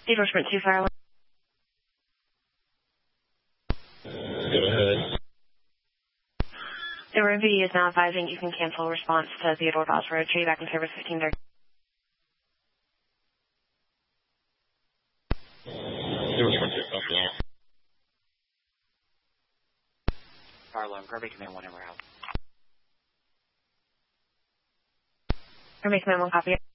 Endorsement 2 Fire. Go ahead. The MVD is now advising you can cancel response to Theodore Voss Road. Show you back in service 1530. Endorsement 2, copy all. Fire alarm, Green Bay Command 1 in warehouse. Green Bay Command 1, copy.